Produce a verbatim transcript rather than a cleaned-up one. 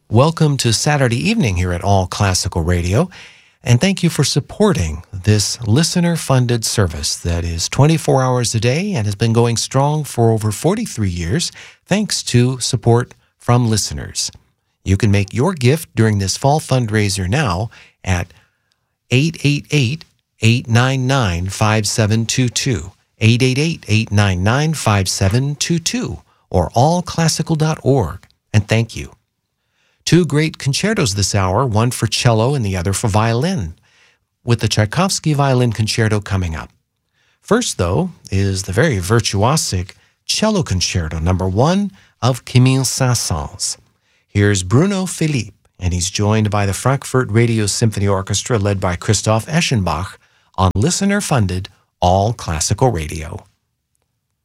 Welcome to Saturday evening here at All Classical Radio, and thank you for supporting this listener-funded service that is twenty-four hours a day and has been going strong for over forty-three years, thanks to support from listeners. You can make your gift during this fall fundraiser now at eight eight eight, eight nine nine, five seven two two, eight eight eight, eight nine nine, five seven two two, or all classical dot org, and thank you. Two great concertos this hour, one for cello and the other for violin, with the Tchaikovsky Violin Concerto coming up. First, though, is the very virtuosic Cello Concerto number one of Camille Saint-Saëns. Here's Bruno Philippe, and he's joined by the Frankfurt Radio Symphony Orchestra led by Christoph Eschenbach on listener-funded All Classical Radio.